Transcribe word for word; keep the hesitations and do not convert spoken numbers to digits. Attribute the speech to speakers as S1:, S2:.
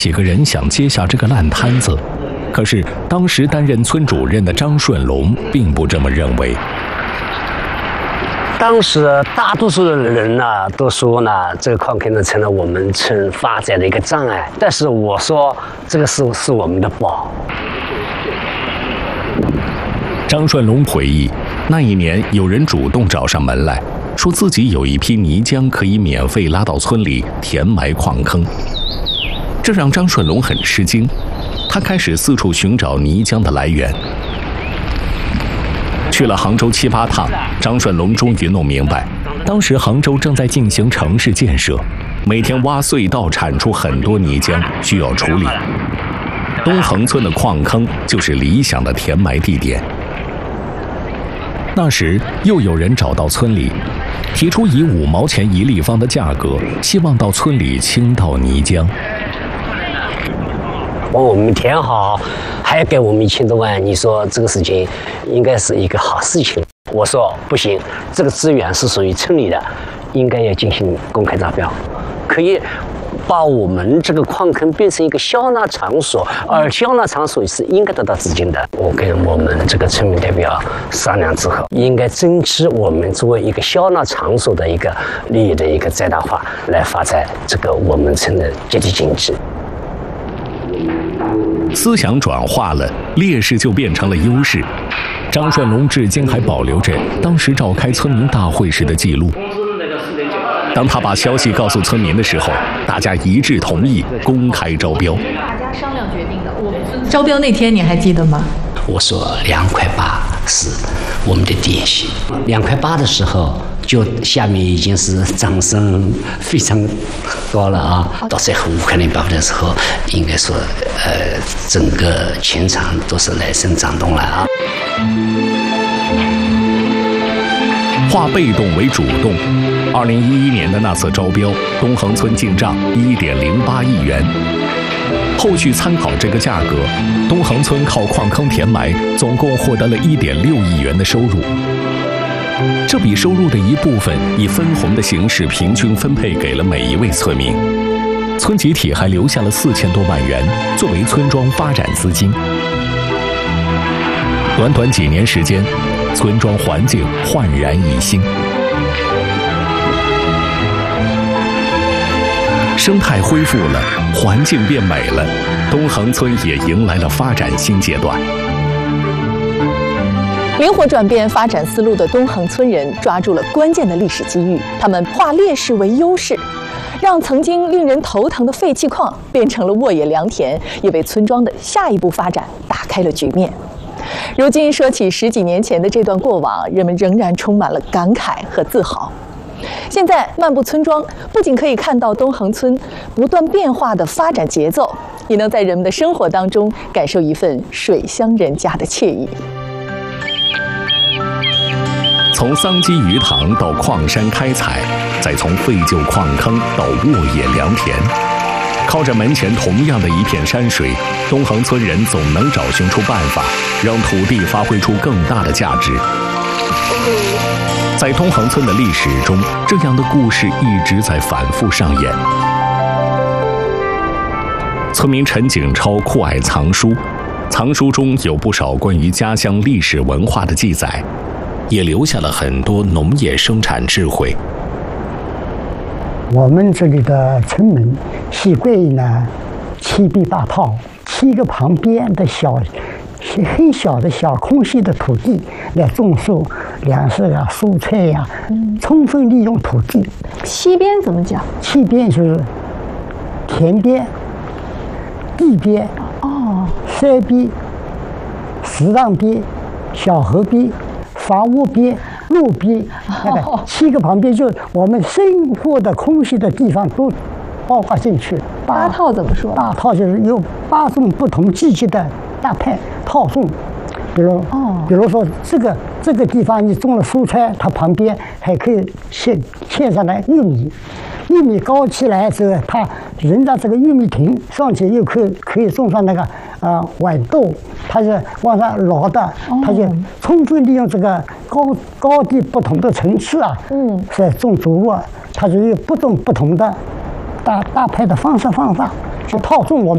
S1: 几个人想接下这个烂摊子，可是当时担任村主任的张顺龙并不这么认为。
S2: 当时大多数的人呢、啊、都说呢，这个矿坑呢成了我们村发展的一个障碍。但是我说，这个是是我们的宝。
S1: 张顺龙回忆，那一年有人主动找上门来，说自己有一批泥浆可以免费拉到村里填埋矿坑，这让张顺龙很吃惊。他开始四处寻找泥浆的来源。去了杭州七八趟，张顺龙终于弄明白，当时杭州正在进行城市建设，每天挖隧道产出很多泥浆，需要处理。东横村的矿坑就是理想的填埋地点。那时又有人找到村里，提出以五毛钱一立方的价格，希望到村里倾倒泥浆。
S2: 帮我们填好，还要给我们一千多万，你说这个事情应该是一个好事情。我说不行，这个资源是属于村里的，应该要进行公开招标，可以把我们这个矿坑变成一个消纳场所，而消纳场所是应该得到资金的。我跟我们这个村民代表商量之后，应该争取我们作为一个消纳场所的一个利益的一个最大化，来发展这个我们村的集体经济。
S1: 思想转化了，劣势就变成了优势。张顺龙至今还保留着当时召开村民大会时的记录。当他把消息告诉村民的时候，大家一致同意公开招标。
S3: 大家商量决定的。我们招标那天你还记得吗？
S2: 我说两块八是我们的底线，两块八的时候，就下面已经是掌声非常高了啊！到最后五块零八分的时候，应该说，呃，整个全场都是来声掌动了啊！
S1: 化被动为主动。二零一一年的那次招标，东横村进账一点零八亿元。后续参考这个价格，东横村靠矿坑填埋，总共获得了一点六亿元的收入。这笔收入的一部分以分红的形式平均分配给了每一位村民。村集体还留下了四千多万元作为村庄发展资金。短短几年时间，村庄环境焕然一新，生态恢复了，环境变美了，东横村也迎来了发展新阶段。
S4: 灵活转变发展思路的东横村人抓住了关键的历史机遇，他们化劣势为优势，让曾经令人头疼的废弃矿变成了沃野良田，也为村庄的下一步发展打开了局面。如今说起十几年前的这段过往，人们仍然充满了感慨和自豪。现在漫步村庄，不仅可以看到东横村不断变化的发展节奏，也能在人们的生活当中感受一份水乡人家的惬意。
S1: 从桑基鱼塘到矿山开采，再从废旧矿坑到沃野良田，靠着门前同样的一片山水，东横村人总能找寻出办法，让土地发挥出更大的价值。在东横村的历史中，这样的故事一直在反复上演。村民陈景超酷爱藏书，藏书中有不少关于家乡历史文化的记载，也留下了很多农业生产智慧。
S5: 我们这里的村民习惯于呢，七笔八套，七个旁边的小、很小的小空隙的土地来种树、粮食啊、蔬菜呀、啊，嗯，充分利用土地。
S4: 七边怎么讲？
S5: 七边就是田边、地边、
S4: 哦，
S5: 山边、石浪边、小河边、房屋边、路边，那个七个旁边就是我们生活的空隙的地方都包括进去。
S4: 八套怎么说？
S5: 八套就是有八种不同季节的大派套种，比如哦，比如说这个这个地方你种了蔬菜，它旁边还可以嵌嵌上来玉米，玉米高起来之后，它人家这个玉米亭上去又可以可以种上那个啊、呃、豌豆，它是往上捞的，它就充分利用这个高高低不同的层次啊，嗯，在种作物，它是有不种不同的大大派的方式方法去套种我们。